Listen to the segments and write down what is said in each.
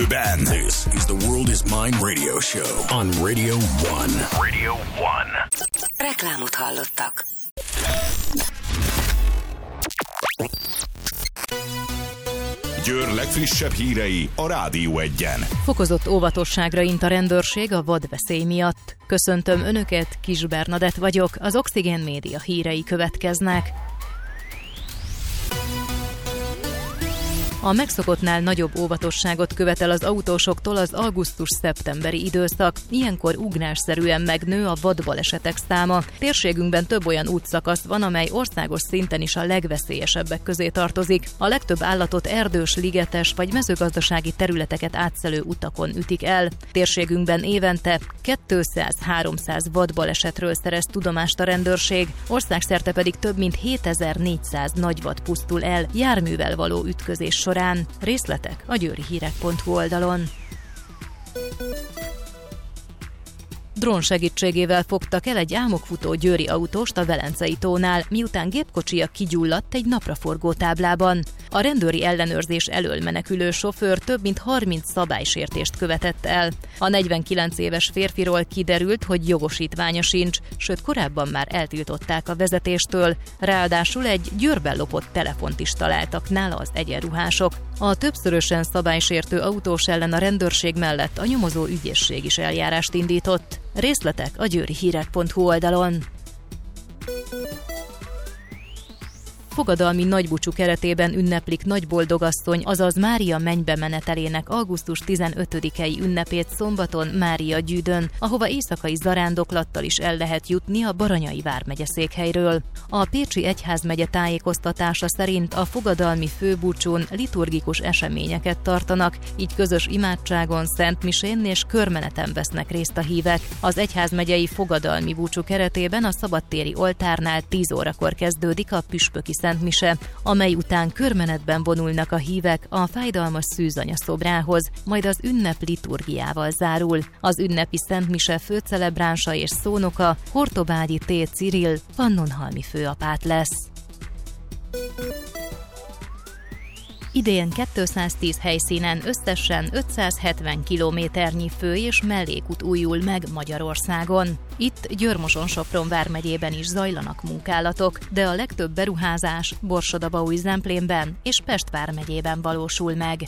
This is the World is Mine radio show on Radio 1. Radio 1. Reklámot hallottak. Győr legfrissebb hírei a Rádió 1-en. Fokozott óvatosságra int a rendőrség a vadveszély miatt. Köszöntöm Önöket, Kis Bernadett vagyok, az Oxigén Média hírei következnek. A megszokottnál nagyobb óvatosságot követel az autósoktól az augusztus-szeptemberi időszak. Ilyenkor ugrásszerűen megnő a vadbalesetek száma. Térségünkben több olyan útszakasz van, amely országos szinten is a legveszélyesebbek közé tartozik. A legtöbb állatot erdős, ligetes vagy mezőgazdasági területeket átszelő utakon ütik el. Térségünkben évente 200-300 vadbalesetről szerez tudomást a rendőrség, országszerte pedig több mint 7400 nagyvad pusztul el járművel való ütközés során. Részletek a győrihírek.hu oldalon. Drón segítségével fogtak el egy álmokfutó győri autóst a Velencei tónál, miután gépkocsija kigyulladt egy napraforgó táblában. A rendőri ellenőrzés elől menekülő sofőr több mint 30 szabálysértést követett el. A 49 éves férfiról kiderült, hogy jogosítványa sincs, sőt korábban már eltiltották a vezetéstől. Ráadásul egy Győrben lopott telefont is találtak nála az egyenruhások. A többszörösen szabálysértő autós ellen a rendőrség mellett a nyomozó ügyészség is eljárást indított. Részletek a győrihírek.hu oldalon. Fogadalmi nagybúcsú keretében ünneplik Nagyboldogasszony, azaz Mária mennybe menetelének augusztus 15-i ünnepét szombaton Mária Gyűdön, ahova éjszakai zarándoklattal is el lehet jutni a Baranyai vármegye székhelyről. A Pécsi Egyházmegye tájékoztatása szerint a fogadalmi főbúcsún liturgikus eseményeket tartanak, így közös imádságon, szentmisén és körmeneten vesznek részt a hívek. Az egyházmegyei fogadalmi búcsú keretében a szabadtéri oltárnál 10 órakor kezdődik a püspöki szentmise, amely után körmenetben vonulnak a hívek a fájdalmas szűzanya szobrához, majd az ünnep liturgiával zárul. Az ünnepi szentmise főcelebránsa és szónoka Hortobágyi T. Cirill, pannonhalmi főapát lesz. Idén 210 helyszínen összesen 570 kilométernyi fő- és mellékút újul meg Magyarországon. Itt Győr-Moson-Sopron vármegyében is zajlanak munkálatok, de a legtöbb beruházás Borsod-Abaúj-Zemplénben és Pest vármegyében valósul meg.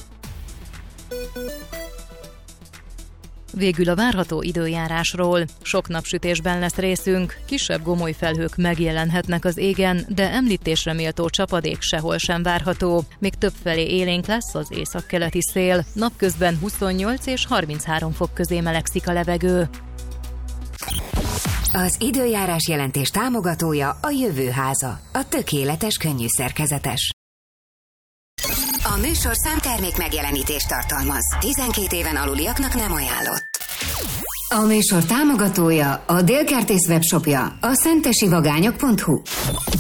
Végül a várható időjárásról. Sok napsütésben lesz részünk, kisebb gomolyfelhők megjelenhetnek az égen, de említésre méltó csapadék sehol sem várható. Még többfelé élénk lesz az északkeleti szél, napközben 28 és 33 fok közé melegszik a levegő. Az időjárás jelentés támogatója a Jövőháza, a tökéletes könnyű szerkezetes. A műsor számtermék megjelenítést tartalmaz. 12 éven aluliaknak nem ajánlott. A műsor támogatója a Délkertész webshopja, a szentesivagányok.hu.